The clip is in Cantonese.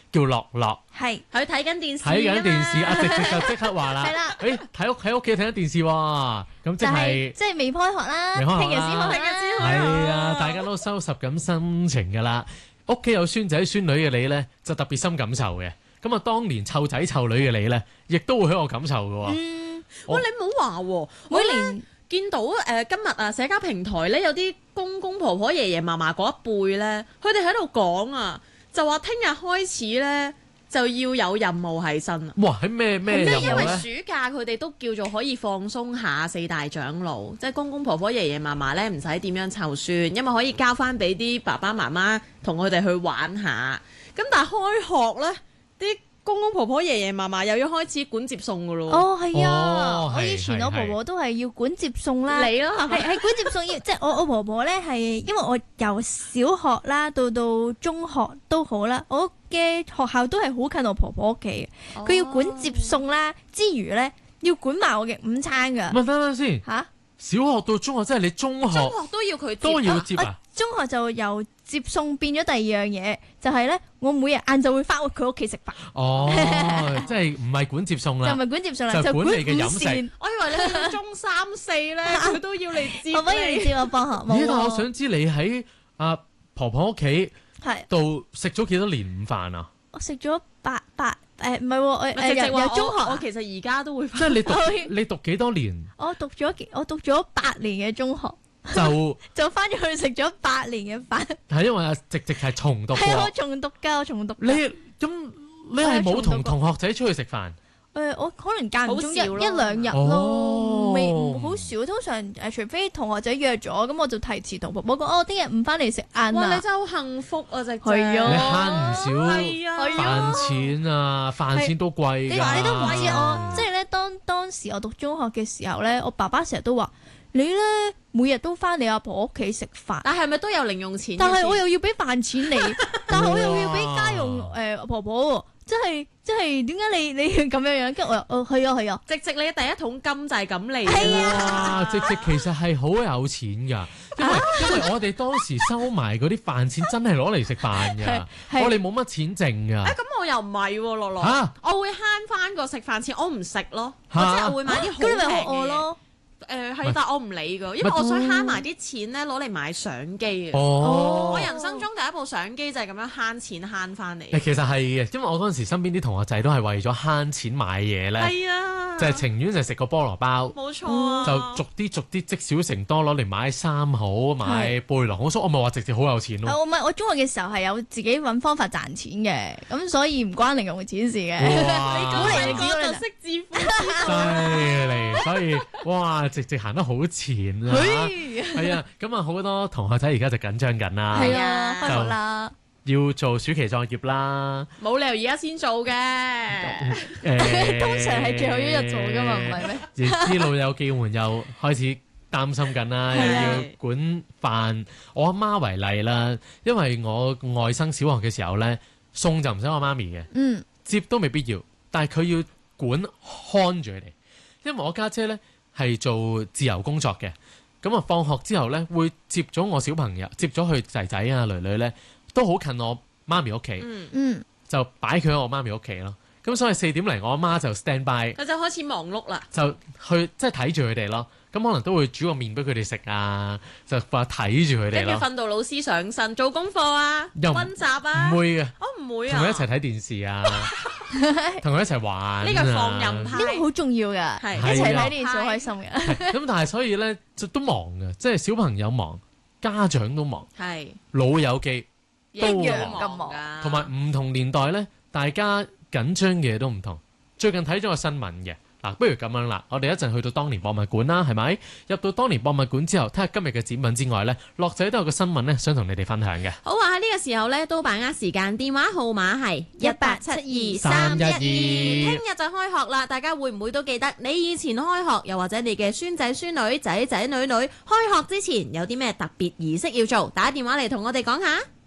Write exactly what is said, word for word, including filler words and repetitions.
叫樂樂， 係佢睇緊電視， 睇緊電視，阿直直就即刻話啦， 係啦， 誒睇屋喺屋企睇緊電視喎，咁即就係係即係未開學啦， 未開學啦聽日先開學聽日先啦。 開係啊，大家都收拾緊心情㗎啦。屋企有孫仔孫女嘅你咧，就特別深感受嘅。咁啊，當年湊仔湊女嘅你咧，亦都會喺我感受嘅喎。 嗯， 哇！你唔好話喎， 每我年咧見到誒、呃、今日啊社交平台咧有啲公公婆婆、爺爺嫲嫲嗰一輩咧，佢哋喺度講啊，就話聽日開始咧就要有任務喺身啊。 哇！喺咩咩即係因為任務咧？ 暑假佢哋都叫做可以放鬆下四大長老，即係公公婆婆、爺爺嫲嫲咧，唔使點樣湊孫，因為可以交翻俾啲爸爸媽媽同佢哋去玩下。咁但係開學咧，啲公公婆婆、爺爺嫲嫲又要開始管接送噶咯。 哦係啊， 哦係我以前係我婆婆都係要管接送啦。 你咯係咪？ 係係管接送要，即係我我婆婆咧係，因為我由小學啦到到中學都好啦，我嘅學校都係好近我婆婆屋企嘅，佢、要管接送啦，之餘咧要管埋我嘅午餐噶問等等先， 吓。 小學到中學即係你中學中學都要佢接都要接啊我？中學就由接送變咗第二樣嘢，就係咧我每日晏晝會翻佢屋企食飯， 哦，即係唔係管接送啦就唔？係管接送啦， 就就管你嘅飲食午膳。 我以為你去到中三四咧，佢都要嚟接婆婆要你接我放學冇咦？但我喎， 想知你喺阿婆婆屋企係度食咗幾多年午飯啊？ 我食咗八八誒唔係喎，我咪誒由直直話由中學啊我我其實而家都會即係你讀你讀幾多年我讀咗幾我讀咗八年嘅中學， 就就翻咗去食咗八年嘅飯。 係因為阿直直係重讀係我過。 重讀㗎，我重讀㗎。 你咁你係冇同同學仔出去食飯？ 誒、我可能間唔中一好少咯一兩日哦咯，未好少。通常誒、除非同學仔約咗，咁我就提遲同婆婆講，哦，聽日唔翻嚟食晏哇！ 啦你。真係好幸福啊，直直係啊你慳唔少係啊， 係啊飯錢啊，飯錢都貴你㗎。 你都唔知我，即係咧，當當時我讀中學嘅時候咧，我爸爸成日都話你咧每日都翻你阿婆屋企食飯， 但係咪都有零用錢？ 但係我又要俾飯錢你，但係我又要俾家用誒、婆婆喎，即係即係點解你你要咁樣樣？跟住我又哦係啊係啊， 直直你嘅第一桶金就係咁嚟係㗎啦。 哇！直直其實係好有錢㗎，因為因為我哋當時收埋嗰啲飯錢真係攞嚟食飯㗎， 係我哋冇乜錢剩㗎。 咁我又唔係喎，樂樂， 嚇我會慳翻個食飯錢，我唔食咯，我嚇即係會買啲好咁你咪學平嘅嘢。 我咯。 誒係，但我唔理㗎，因為我想慳埋啲錢咧攞嚟買相機啊。 哦我人生中第一部相機就係咁樣慳錢慳翻嚟。 誒其實係嘅，因為我嗰陣時身邊啲同學仔都係為咗慳錢買嘢咧， 係啊， 就係情願就食個菠蘿包。 冇錯啊， 就逐啲逐啲積少成多攞嚟買衫好，買背囊好，所以我咪話直接好有錢咯。 啊我唔係我中學嘅時候係有自己揾方法賺錢嘅，咁所以唔關零用錢事嘅。 哇你估嚟你估嚟個就識致富。 犀利，所以哇，直直行得好前啊！ 嘿係啊，咁啊好多同學仔而家就緊張緊啦， 係啊，開學啦， 要做暑期作業啦。 冇理由而家先做嘅。 誒， 通常係最後一日做噶嘛，唔係咩？ 亦知老友記們又開始擔心緊啦，又係啊要管飯。我阿媽為例啦，因為我外甥小學嘅時候咧，送就唔使我媽咪嘅。 嗯， 接都未必要，但係佢要管看住佢哋，因為我家姐呢係做自由工作嘅，咁啊放學之後呢，會接咗我小朋友，接咗佢仔仔啊女女呢，都好近我媽咪屋企， 嗯， 嗯， 就擺佢喺我媽咪屋企咯。咁所以四點嚟我阿媽就 stand by， 佢就開始忙碌啦。 就去即係睇住佢哋咯。咁可能都會煮個麵俾佢哋食啊，就話睇住佢哋跟住咯。 訓導老師上身做功課啊， 又唔温習啊。 唔會嘅， 我唔會啊。 同佢一齊睇電視啊，同佢一齊玩啊。 呢個放任派呢個好重要噶， 係一齊睇電視好開心嘅。 咁但係所以咧，就都忙嘅，即係小朋友忙，家長都忙， 係老友記一都樣樣咁忙㗎。 同埋唔同年代咧，大家緊張嘅嘢都唔同。最近睇咗個新聞嘅，嗱，不如咁樣啦，我哋一陣去到當年博物館啦，係咪？入到當年博物館之後，睇下今日嘅展品之外咧，樂仔都有個新聞咧，想同你哋分享嘅。 好啊！喺呢個時候咧，都把握時間，電話號碼係一八七二三一二。聽日就開學啦，大家會唔會都記得你以前開學，又或者你嘅孫仔孫女、仔仔女女開學之前有啲咩特別儀式要做？打電話嚟同我哋講下。